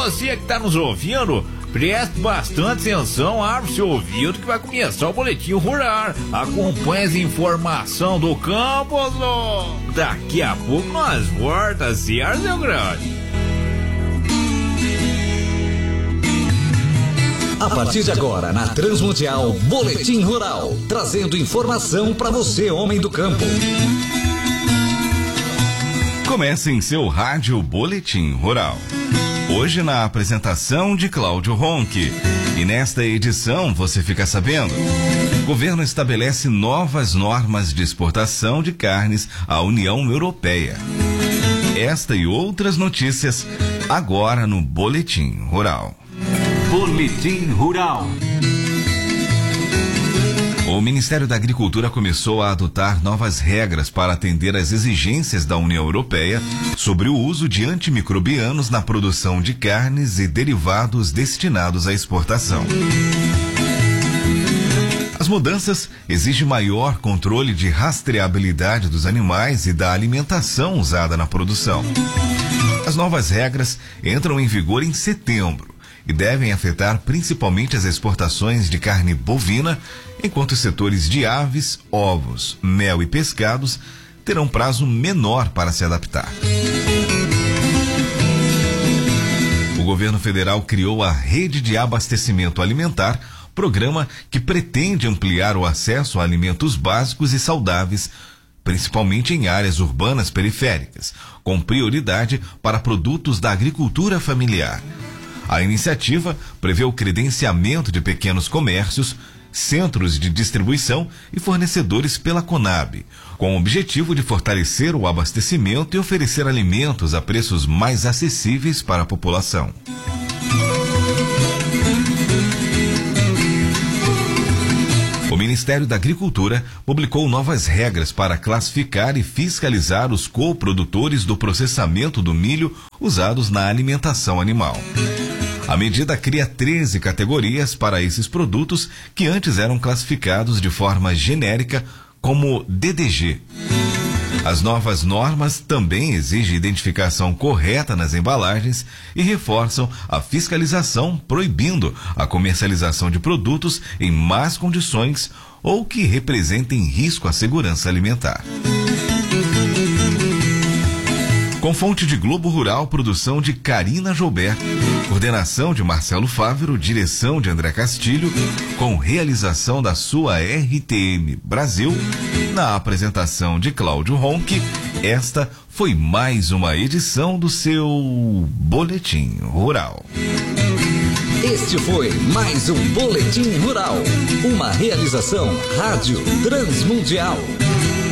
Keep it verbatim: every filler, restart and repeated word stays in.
você que tá nos ouvindo, preste bastante atenção, abre seu ouvido que vai começar o Boletim Rural. Acompanhe as informações do campo, ó. Daqui a pouco nós voltamos, certo, meu grande? A partir de agora, na Transmundial, Boletim Rural, trazendo informação para você, homem do campo. Começa em seu rádio Boletim Rural. Hoje na apresentação de Cláudio Ronque. E nesta edição você fica sabendo: o governo estabelece novas normas de exportação de carnes à União Europeia. Esta e outras notícias agora no Boletim Rural. Boletim Rural. O Ministério da Agricultura começou a adotar novas regras para atender às exigências da União Europeia sobre o uso de antimicrobianos na produção de carnes e derivados destinados à exportação. As mudanças exigem maior controle de rastreabilidade dos animais e da alimentação usada na produção. As novas regras entram em vigor em setembro e devem afetar principalmente as exportações de carne bovina, enquanto os setores de aves, ovos, mel e pescados terão prazo menor para se adaptar. O governo federal criou a Rede de Abastecimento Alimentar, programa que pretende ampliar o acesso a alimentos básicos e saudáveis, principalmente em áreas urbanas periféricas, com prioridade para produtos da agricultura familiar. A iniciativa prevê o credenciamento de pequenos comércios, centros de distribuição e fornecedores pela Conab, com o objetivo de fortalecer o abastecimento e oferecer alimentos a preços mais acessíveis para a população. O Ministério da Agricultura publicou novas regras para classificar e fiscalizar os coprodutores do processamento do milho usados na alimentação animal. A medida cria treze categorias para esses produtos que antes eram classificados de forma genérica como D D G. As novas normas também exigem identificação correta nas embalagens e reforçam a fiscalização, proibindo a comercialização de produtos em más condições ou que representem risco à segurança alimentar. Com fonte de Globo Rural, produção de Karina Joubert, coordenação de Marcelo Fávero, direção de André Castilho, com realização da sua R T M Brasil, na apresentação de Cláudio Ronque, esta foi mais uma edição do seu Boletim Rural. Este foi mais um Boletim Rural, uma realização Rádio Transmundial.